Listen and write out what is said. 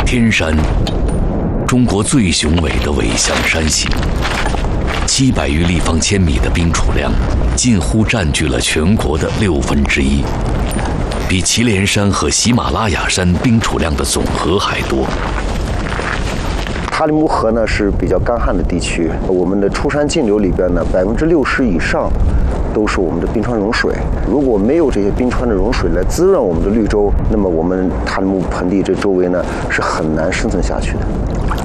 天山，中国最雄伟的尾象山系，700余立方千米的冰储量，近乎占据了全国的1/6，比祁连山和喜马拉雅山冰储量的总和还多。 塔里木河呢是比较干旱的地区，我们的出山径流里边呢，60%以上都是我们的冰川融水。如果没有这些冰川的融水来滋润我们的绿洲，那么我们塔里木盆地这周围呢是很难生存下去的。